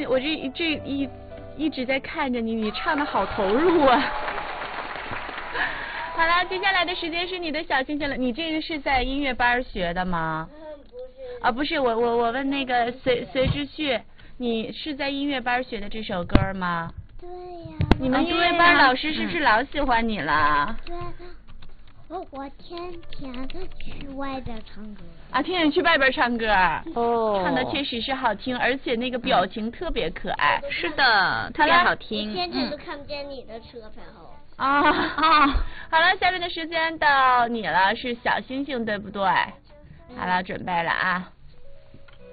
我一直在看着你，你唱的好投入啊。好了，接下来的时间是你的小星星了。你这个是在音乐班学的吗？ 不是。 啊，不是，我问那个隋之旭，你是在音乐班学的这首歌吗？ 对呀。 你们音乐班老师是不是老喜欢你了？ 对。我天天去外边唱歌。 啊，天天去外边唱歌。 哦。 唱的确实是好听，而且那个表情特别可爱。 是的，特别好听。 天天都看不见你的车牌号。 啊，好了，下面的时间到你了，是小星星对不对？好了，准备了啊。